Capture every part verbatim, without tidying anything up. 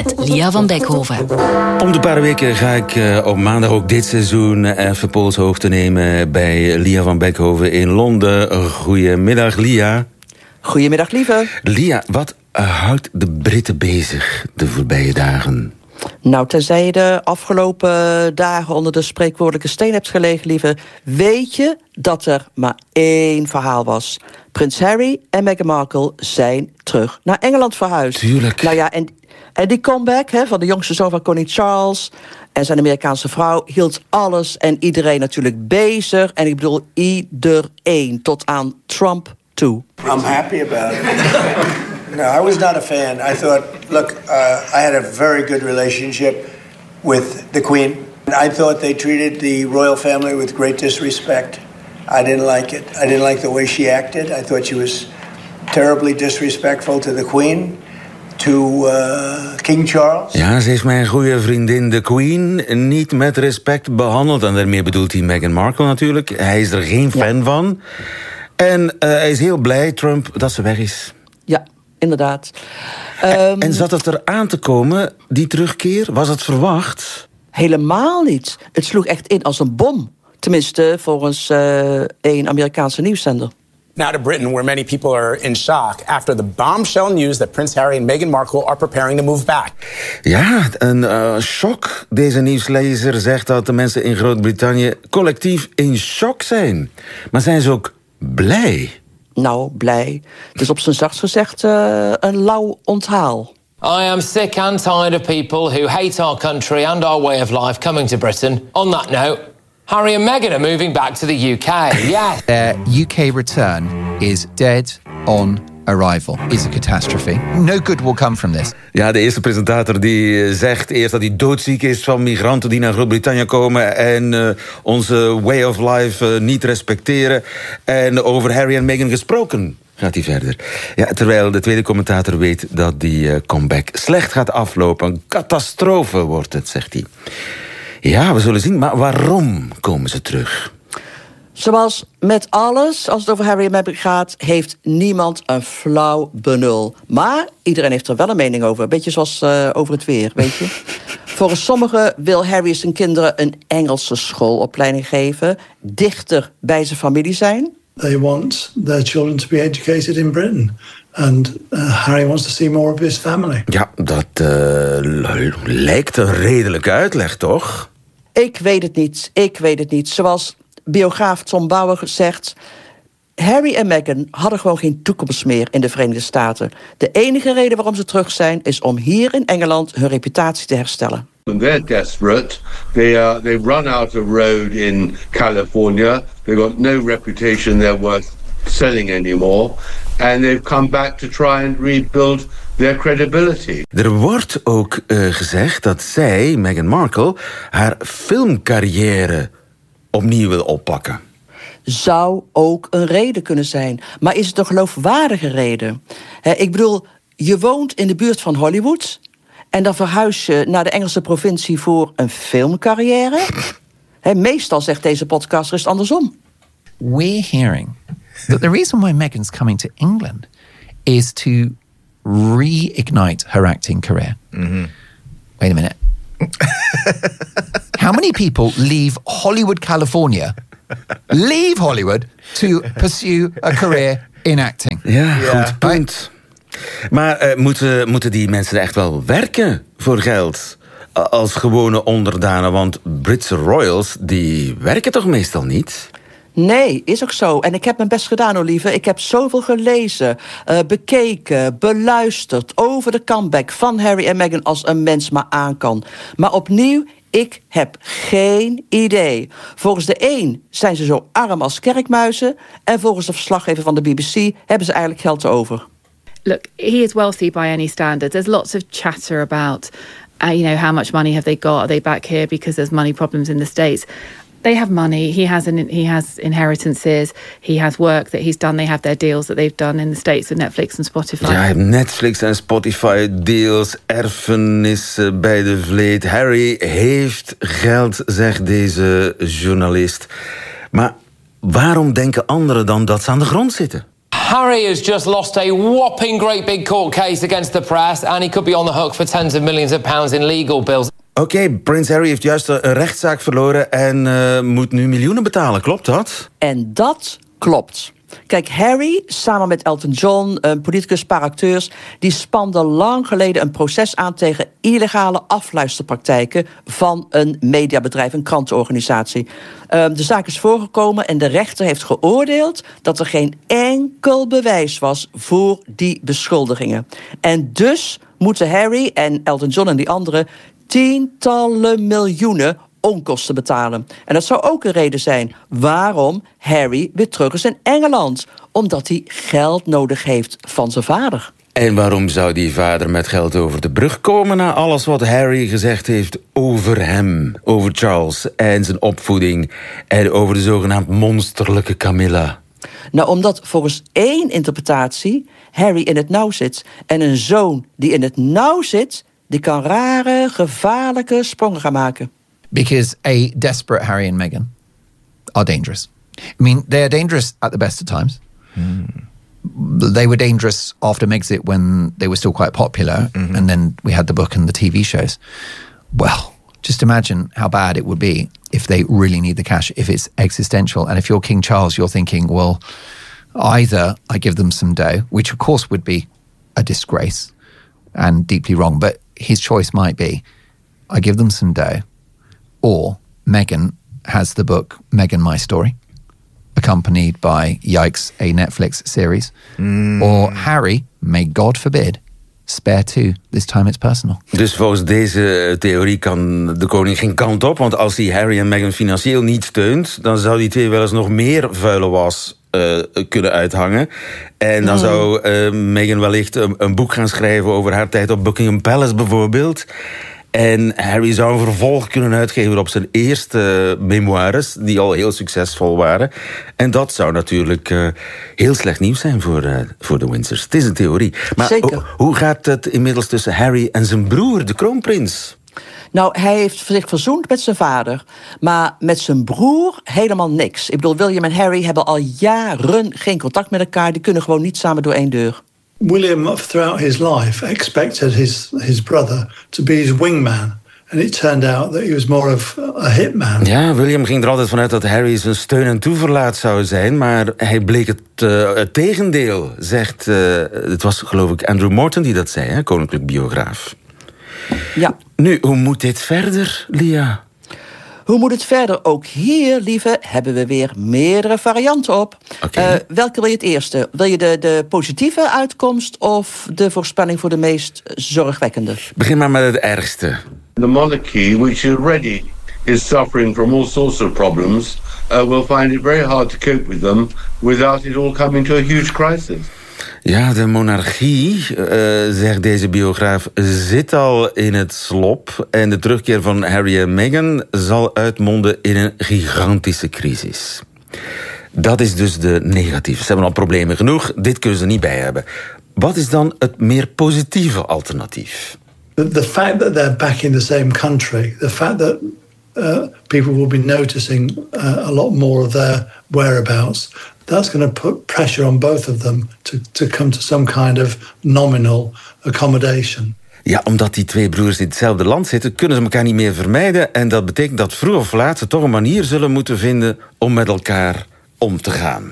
met Lia van Beckhoven. Om de paar weken ga ik uh, op maandag ook dit seizoen even polshoogte nemen bij Lia van Beckhoven in Londen. Goedemiddag, Lia. Goedemiddag, lieve. Lia, wat uh, houdt de Britten bezig de voorbije dagen? Nou, tenzij je de afgelopen dagen onder de spreekwoordelijke steen hebt gelegen, lieve, weet je dat er maar één verhaal was. Prins Harry en Meghan Markle zijn terug naar Engeland verhuisd. Tuurlijk. Nou ja, en, en die comeback hè, van de jongste zoon van koning Charles en zijn Amerikaanse vrouw hield alles en iedereen natuurlijk bezig. En ik bedoel iedereen, tot aan Trump toe. I'm happy about it. No, I was not a fan. I thought, look, uh, I had a very good relationship with the Queen. I thought they treated the royal family with great disrespect. I didn't like it. I didn't like the way she acted. I thought she was terribly disrespectful to the Queen, to uh, King Charles. Ja, ze heeft mijn goede vriendin, de Queen, niet met respect behandeld. En daarmee bedoelt hij Meghan Markle natuurlijk. Hij is er geen fan ja. van. En uh, hij is heel blij, Trump, dat ze weg is. Ja, inderdaad. En, um, en zat het er aan te komen, die terugkeer? Was het verwacht? Helemaal niet. Het sloeg echt in als een bom. Tenminste, volgens uh, een Amerikaanse nieuwszender. Now to Britain, where many people are in shock after the bombshell news that Prince Harry and Meghan Markle are preparing to move back. Ja, een uh, shock. Deze nieuwslezer zegt dat de mensen in Groot-Brittannië collectief in shock zijn. Maar zijn ze ook blij? Nou, blij. Het is op zijn zachtst gezegd uh, een lauw onthaal. I am sick and tired of people who hate our country and our way of life coming to Britain. On that note, Harry and Meghan are moving back to the U K. Yeah. Their U K return is dead on arrival. Is a catastrophe. No good will come from this. Ja, de eerste presentator die zegt eerst dat hij doodziek is van migranten die naar Groot-Brittannië komen en uh, onze way of life uh, niet respecteren. En over Harry en Meghan gesproken gaat hij verder. Ja, terwijl de tweede commentator weet dat die uh, comeback slecht gaat aflopen. Een catastrofe wordt het, zegt hij. Ja, we zullen zien. Maar waarom komen ze terug? Zoals met alles, als het over Harry en Meghan gaat, heeft niemand een flauw benul. Maar iedereen heeft er wel een mening over. Beetje zoals uh, over het weer, weet je. Volgens sommigen wil Harry zijn kinderen een Engelse schoolopleiding geven, dichter bij zijn familie zijn. They want their children to be educated in Britain. And uh, Harry wants to see more of his family. Ja, dat uh, lijkt een redelijke uitleg, toch? Ik weet het niet, ik weet het niet. Zoals biograaf Tom Bauer zegt, Harry en Meghan hadden gewoon geen toekomst meer in de Verenigde Staten. De enige reden waarom ze terug zijn is om hier in Engeland hun reputatie te herstellen. They're desperate. They uh, they've run out of road in California. They've got no reputation they're worth selling anymore. And they've come back to try and rebuild their credibility. Er wordt ook uh, gezegd dat zij, Meghan Markle, haar filmcarrière opnieuw wil oppakken. Zou ook een reden kunnen zijn. Maar is het een geloofwaardige reden? He, ik bedoel, je woont in de buurt van Hollywood en dan verhuis je naar de Engelse provincie voor een filmcarrière. He, meestal zegt deze podcaster is het andersom. We're hearing that the reason why Meghan's coming to England is to reignite her acting career. Mm-hmm. Wait a minute. How many people leave Hollywood, California, leave Hollywood to pursue a career in acting? Ja, ja. Goed punt. Maar uh, moeten, moeten die mensen echt wel werken voor geld? Als gewone onderdanen, want Britse royals, die werken toch meestal niet? Nee, is ook zo. En ik heb mijn best gedaan, Olive. Ik heb zoveel gelezen, uh, bekeken, beluisterd over de comeback van Harry en Meghan als een mens maar aan kan. Maar opnieuw, ik heb geen idee. Volgens de een zijn ze zo arm als kerkmuizen en volgens de verslaggever van de B B C hebben ze eigenlijk geld over. Look, he is wealthy by any standard. There's lots of chatter about, uh, you know, how much money have they got? Are they back here because there's money problems in the States? They have money. He has an, he has inheritances. He has work that he's done. They have their deals that they've done in the States with Netflix and Spotify. Ja, Netflix en Spotify deals, erfenissen bij de vleet. Harry heeft geld, zegt deze journalist. Maar waarom denken anderen dan dat ze aan de grond zitten? Harry has just lost a whopping great big court case against the press, and he could be on the hook for tens of millions of pounds in legal bills. Oké, okay, Prins Harry heeft juist een rechtszaak verloren en uh, moet nu miljoenen betalen, klopt dat? En dat klopt. Kijk, Harry, samen met Elton John, een politicus, paar acteurs, die spanden lang geleden een proces aan tegen illegale afluisterpraktijken van een mediabedrijf, een krantenorganisatie. Uh, de zaak is voorgekomen en de rechter heeft geoordeeld dat er geen enkel bewijs was voor die beschuldigingen. En dus moeten Harry en Elton John en die anderen tientallen miljoenen onkosten betalen. En dat zou ook een reden zijn waarom Harry weer terug is in Engeland. Omdat hij geld nodig heeft van zijn vader. En waarom zou die vader met geld over de brug komen na alles wat Harry gezegd heeft over hem, over Charles en zijn opvoeding en over de zogenaamd monsterlijke Camilla? Nou, omdat volgens één interpretatie Harry in het nauw zit. En een zoon die in het nauw zit, die kan rare, gevaarlijke sprongen gaan maken. Because a desperate Harry and Meghan are dangerous. I mean, they are dangerous at the best of times. Mm. They were dangerous after Megxit when they were still quite popular. Mm-hmm. And then we had the book and the T V shows. Well, just imagine how bad it would be if they really need the cash, if it's existential. And if you're King Charles, you're thinking, well, either I give them some dough, which of course would be a disgrace and deeply wrong, but his choice might be, I give them some dough, or Meghan has the book Meghan My Story, accompanied by, yikes, a Netflix series. Mm. Or Harry, may God forbid, spare two. This time it's personal. Dus volgens deze theorie kan de koning geen kant op, want als hij Harry en Meghan financieel niet steunt, dan zou die twee wel eens nog meer vuile was Uh, kunnen uithangen. En dan mm. zou uh, Meghan wellicht een, een boek gaan schrijven over haar tijd op Buckingham Palace bijvoorbeeld. En Harry zou een vervolg kunnen uitgeven op zijn eerste memoires, die al heel succesvol waren. En dat zou natuurlijk uh, heel slecht nieuws zijn voor, uh, voor de Windsors. Het is een theorie. Maar Zeker. Ho- hoe gaat het inmiddels tussen Harry en zijn broer, de kroonprins? Nou, hij heeft zich verzoend met zijn vader. Maar met zijn broer helemaal niks. Ik bedoel, William en Harry hebben al jaren geen contact met elkaar. Die kunnen gewoon niet samen door één deur. William, throughout his life, expected his, his brother to be his wingman. And it turned out that he was more of a hitman. Ja, William ging er altijd vanuit dat Harry zijn steun en toeverlaat zou zijn. Maar hij bleek het, uh, het tegendeel, zegt... Uh, het was geloof ik Andrew Morton die dat zei, hè, koninklijk biograaf. Ja. Nu, hoe moet dit verder, Lia? Hoe moet het verder? Ook hier, lieve, hebben we weer meerdere varianten op. Okay. Uh, welke wil je het eerste? Wil je de, de positieve uitkomst of de voorspelling voor de meest zorgwekkende? Begin maar met het ergste. The monarchy, which already is suffering from all sorts of problems, uh, will find it very hard to cope with them without it all coming to a huge crisis. Ja, de monarchie, uh, zegt deze biograaf, zit al in het slop. En de terugkeer van Harry en Meghan zal uitmonden in een gigantische crisis. Dat is dus de negatieve. Ze hebben al problemen genoeg, dit kunnen ze niet bij hebben. Wat is dan het meer positieve alternatief? The, the fact that they're back in the same country, the fact that uh, people will be noticing uh, a lot more of their whereabouts, that's going to put pressure on both of them to, to come to some kind of nominal accommodation. Ja, omdat die twee broers in hetzelfde land zitten, kunnen ze elkaar niet meer vermijden. En dat betekent dat vroeg of laat ze toch een manier zullen moeten vinden om met elkaar om te gaan.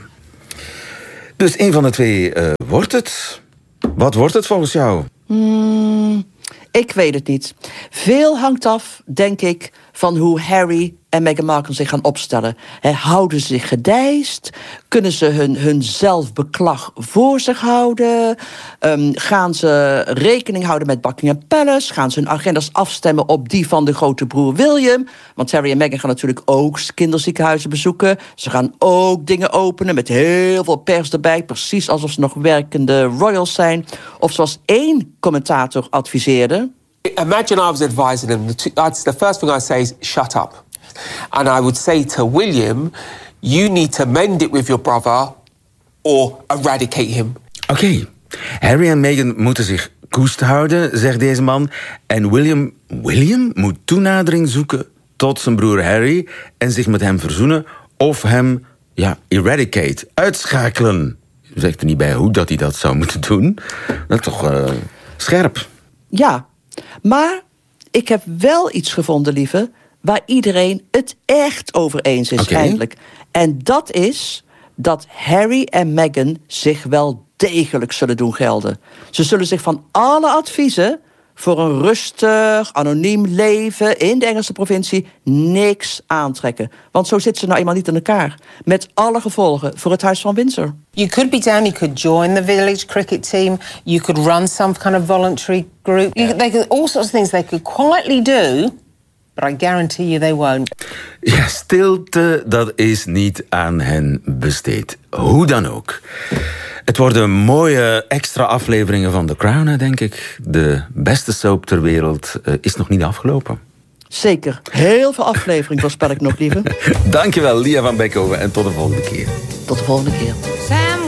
Dus een van de twee uh, wordt het. Wat wordt het volgens jou? Hmm, ik weet het niet. Veel hangt af, denk ik, van hoe Harry en Meghan Markle zich gaan opstellen. He, houden ze zich gedijst? Kunnen ze hun, hun zelfbeklag voor zich houden? Um, gaan ze rekening houden met Buckingham Palace? Gaan ze hun agendas afstemmen op die van de grote broer William? Want Harry en Meghan gaan natuurlijk ook kinderziekenhuizen bezoeken. Ze gaan ook dingen openen met heel veel pers erbij. Precies alsof ze nog werkende royals zijn. Of zoals één commentator adviseerde. Imagine I was advising them. The, two, the first thing I'd say is shut up. And I would say to William, you need to mend it with your brother or eradicate him. Oké, okay. Harry en Meghan moeten zich koest houden, zegt deze man. En William, William moet toenadering zoeken tot zijn broer Harry en zich met hem verzoenen of hem, ja, eradicate, uitschakelen. zegt er niet bij hoe dat hij dat zou moeten doen. Dat is toch uh, scherp. Ja, maar ik heb wel iets gevonden, lieve, waar iedereen het echt over eens is, okay. eindelijk. En dat is dat Harry en Meghan zich wel degelijk zullen doen gelden. Ze zullen zich van alle adviezen voor een rustig, anoniem leven in de Engelse provincie niks aantrekken. Want zo zitten ze nou eenmaal niet in elkaar. Met alle gevolgen voor het Huis van Windsor. You could be down, you could join the village cricket team, you could run some kind of voluntary group. You, they could, all sorts of things they could quietly do, but I guarantee you they won't. Ja, stilte, dat is niet aan hen besteed. Hoe dan ook. Het worden mooie extra afleveringen van The Crown, denk ik. De beste soap ter wereld uh, is nog niet afgelopen. Zeker. Heel veel afleveringen voorspel ik nog, lieve. Dankjewel, Lia van Beckhoven. En tot de volgende keer. Tot de volgende keer.